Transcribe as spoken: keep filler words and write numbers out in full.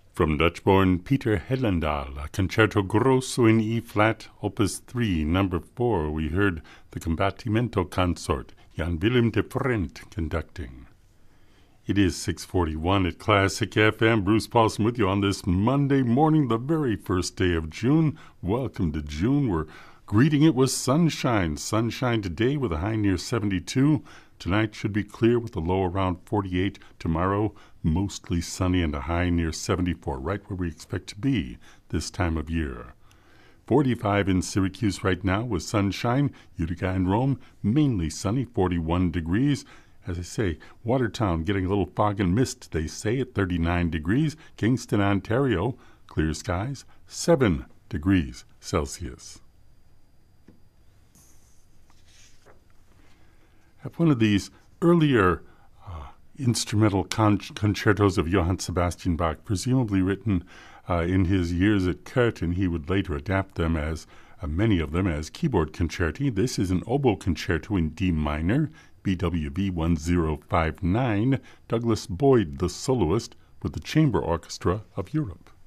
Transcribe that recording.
From Dutch-born Peter Hellendaal, a Concerto Grosso in E-flat, Opus three, number four, we heard the Combattimento Consort, Jan Willem de Frendt conducting. It is six forty-one at Classic F M. Bruce Paulson with you on this Monday morning, the very first day of June. Welcome to June. We're greeting it with sunshine. Sunshine today with a high near seventy-two. Tonight should be clear with a low around forty-eight. Tomorrow, mostly sunny and a high near seventy-four, right where we expect to be this time of year. forty-five in Syracuse right now with sunshine. Utica and Rome, mainly sunny, forty-one degrees. As I say, Watertown getting a little fog and mist, they say, at thirty-nine degrees. Kingston, Ontario, clear skies, seven degrees Celsius. Have one of these earlier uh, instrumental con- concertos of Johann Sebastian Bach, presumably written uh, in his years at Curtin. He would later adapt them as, uh, many of them, as keyboard concerti. This is an oboe concerto in D minor, B W V one zero five nine, Douglas Boyd, the soloist, with the Chamber Orchestra of Europe.